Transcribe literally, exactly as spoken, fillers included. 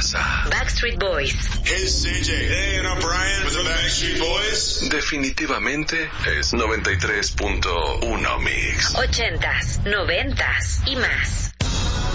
casa. Backstreet Boys. Hey, C J. Hey, and I'm Brian with the Backstreet Boys. Definitivamente es noventa y tres punto uno Mix. Ochentas, noventas y más.